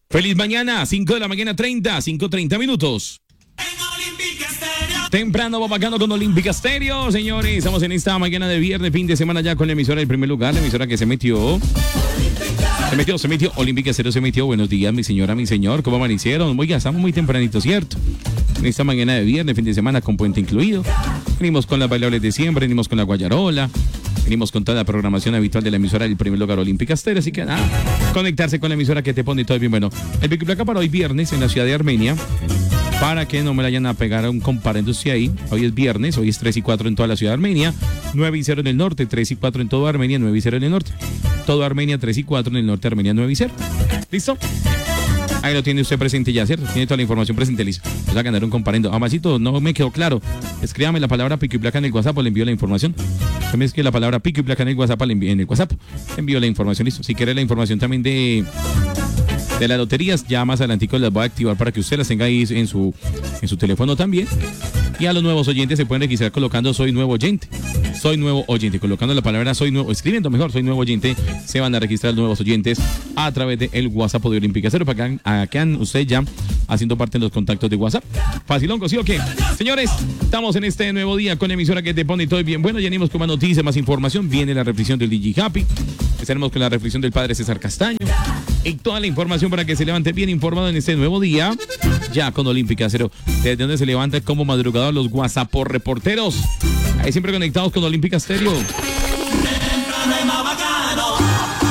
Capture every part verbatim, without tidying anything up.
Feliz mañana, cinco de la mañana treinta, cinco treinta minutos. Temprano va bacano con Olímpica Estéreo, señores. Estamos en esta mañana de viernes, fin de semana ya con la emisora del primer lugar, la emisora que se metió. Se metió, se metió, Olímpica Estéreo se metió. Buenos días, mi señora, mi señor. ¿Cómo amanecieron? Oiga, estamos muy tempranito, ¿cierto? En esta mañana de viernes, fin de semana con puente incluido. Venimos con las bailables de siempre, venimos con la guayarola. Venimos con toda la programación habitual de la emisora del primer lugar Olímpica Estéreo, así que nada, conectarse con la emisora que te pone todo bien bueno. El pico y placa para hoy viernes en la ciudad de Armenia, para que no me la vayan a pegar a un comparándose ahí. Hoy es viernes, hoy es tres y cuatro en toda la ciudad de Armenia, nueve y cero en el norte, tres y cuatro en toda Armenia, nueve y cero en el norte. Todo Armenia, tres y cuatro en el norte, Armenia, nueve y cero. ¿Listo? Ahí lo tiene usted presente ya, ¿cierto? Tiene toda la información presente, listo. Vamos a ganar un comparendo. Amasito, no me quedó claro. Escríbame la palabra pico y placa en el WhatsApp o le envío la información. Usted me escribe la palabra pico y placa en el WhatsApp, le envío en el WhatsApp. Le envío la información, listo. Si quiere la información también de, de las loterías, ya más adelantico las voy a activar para que usted las tenga ahí en su, en su teléfono también. Y a los nuevos oyentes se pueden registrar colocando soy nuevo oyente. Soy nuevo oyente, colocando la palabra soy nuevo, escribiendo mejor, soy nuevo oyente, se van a registrar nuevos oyentes a través del WhatsApp de Olímpica Cero, para que quedan ustedes ya haciendo parte de los contactos de WhatsApp. Facilongo, ¿sí o qué? Señores, estamos en este nuevo día con la emisora que te pone todo bien bueno. Ya venimos con más noticias, más información. Viene la reflexión del D J Happy. Estaremos con la reflexión del padre César Castaño. Y toda la información para que se levante bien informado en este nuevo día. Ya con Olímpica Cero. Desde donde se levanta como madrugador los WhatsApp por reporteros. Ahí siempre conectados con Olímpica Estéreo.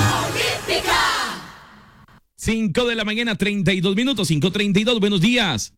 cinco de la mañana, treinta y dos minutos, cinco treinta y dos, buenos días.